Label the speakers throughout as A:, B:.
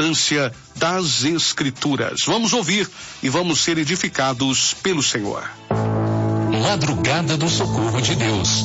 A: importância das Escrituras. Vamos ouvir e vamos ser edificados pelo Senhor.
B: Madrugada do Socorro de Deus.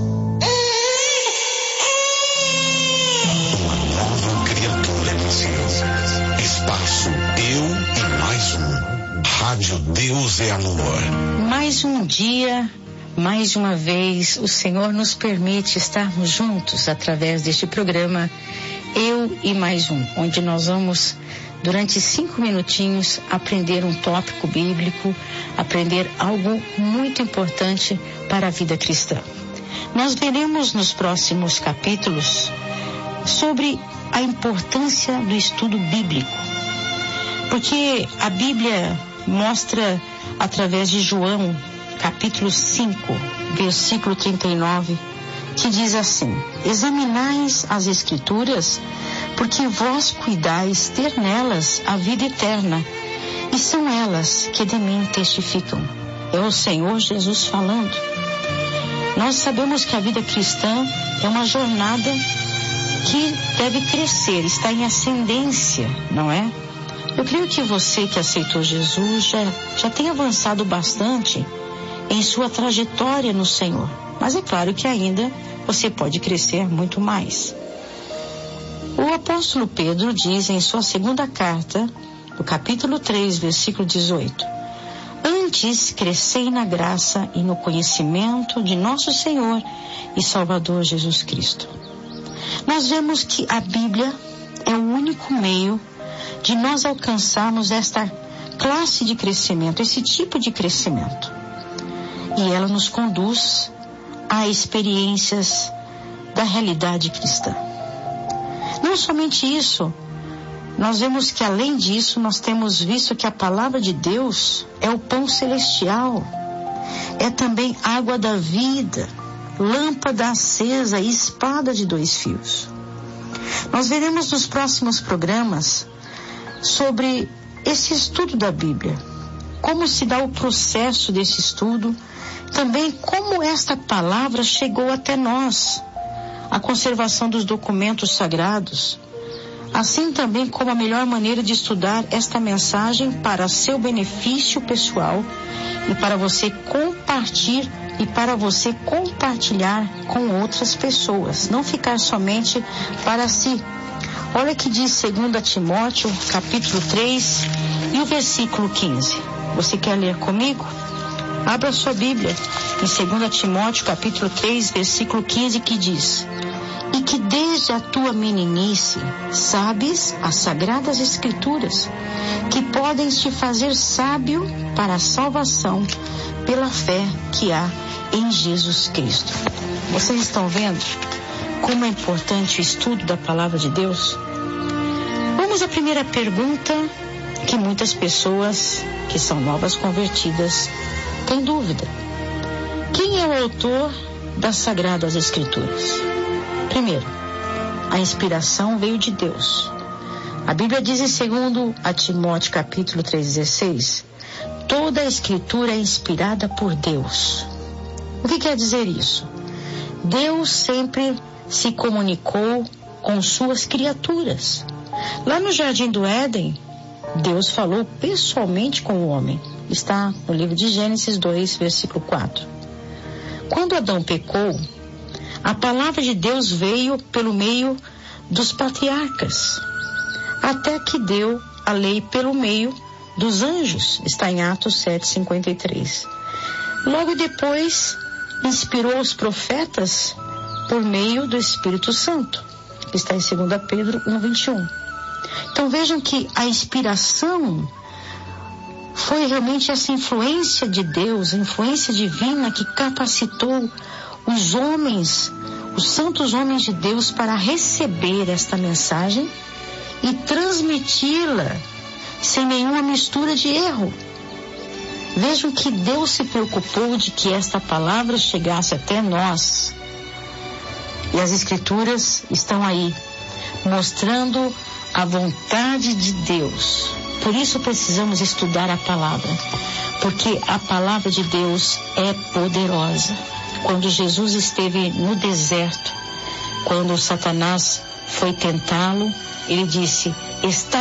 B: Uma nova criatura nasceu. Espaço Eu e Mais Um. Rádio Deus é Amor.
C: Mais um dia, mais uma vez, o Senhor nos permite estarmos juntos através deste programa Eu e Mais Um, onde nós vamos, durante 5 minutinhos, aprender um tópico bíblico, aprender algo muito importante para a vida cristã. Nós veremos nos próximos capítulos sobre a importância do estudo bíblico, porque a Bíblia mostra através de João, capítulo 5, versículo 39, que diz assim: examinais as Escrituras, porque vós cuidais ter nelas a vida eterna, e são elas que de mim testificam. É o Senhor Jesus falando. Nós sabemos que a vida cristã é uma jornada que deve crescer, está em ascendência, não é? Eu creio que você que aceitou Jesus já tem avançado bastante em sua trajetória no Senhor. Mas é claro que ainda você pode crescer muito mais. O apóstolo Pedro diz em sua segunda carta, no capítulo 3, versículo 18: antes crescei na graça e no conhecimento de nosso Senhor e Salvador Jesus Cristo. Nós vemos que a Bíblia é o único meio de nós alcançarmos esta classe de crescimento, esse tipo de crescimento. E ela nos conduz a experiências da realidade cristã. Não somente isso, nós vemos que além disso, nós temos visto que a palavra de Deus é o pão celestial, é também água da vida, lâmpada acesa e espada de 2 fios. Nós veremos nos próximos programas sobre esse estudo da Bíblia, como se dá o processo desse estudo, também como esta palavra chegou até nós, a conservação dos documentos sagrados, assim também como a melhor maneira de estudar esta mensagem para seu benefício pessoal e para você compartilhar com outras pessoas, não ficar somente para si. Olha que diz 2 Timóteo, capítulo 3 e o versículo 15. Você quer ler comigo? Abra sua Bíblia em 2 Timóteo, capítulo 3, versículo 15, que diz: e que desde a tua meninice sabes as sagradas Escrituras, que podem te fazer sábio para a salvação pela fé que há em Jesus Cristo. Vocês estão vendo como é importante o estudo da palavra de Deus? Vamos à primeira pergunta que muitas pessoas que são novas convertidas têm dúvida. Quem é o autor das Sagradas Escrituras? Primeiro, a inspiração veio de Deus. A Bíblia diz em 2 Timóteo capítulo 3,16: toda a Escritura é inspirada por Deus. O que quer dizer isso? Deus sempre se comunicou com suas criaturas. Lá no Jardim do Éden, Deus falou pessoalmente com o homem. Está no livro de Gênesis 2, versículo 4. Quando Adão pecou, a palavra de Deus veio pelo meio dos patriarcas, até que deu a lei pelo meio dos anjos. Está em Atos 7:53. Logo depois, inspirou os profetas por meio do Espírito Santo. Está em 2 Pedro 1:21. Então vejam que a inspiração foi realmente essa influência de Deus, a influência divina que capacitou os homens, os santos homens de Deus, para receber esta mensagem e transmiti-la sem nenhuma mistura de erro. Vejam que Deus se preocupou de que esta palavra chegasse até nós. E as Escrituras estão aí, mostrando a vontade de Deus. Por isso precisamos estudar a palavra, porque a palavra de Deus é poderosa. Quando Jesus esteve no deserto, quando Satanás foi tentá-lo, ele disse: está